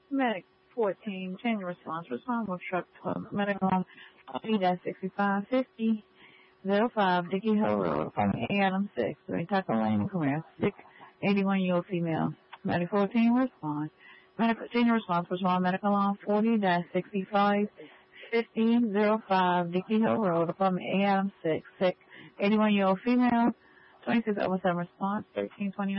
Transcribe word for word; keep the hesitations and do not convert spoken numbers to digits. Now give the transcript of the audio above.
Medic fourteen, change response. Respond with truck twelve. Medic on sixty-five fifty zero five Dickey Hill Road, apartment A, Adam six, three Taco Lane, Premier, six eighty-one year old female. Medic fourteen, response. Medic senior response. Respond medical on forty sixty-five fifty zero five Dickey Hill Road, apartment A, Adam six, sick eighty-one year old female. twenty-six oh seven response, thirteen twenty-nine.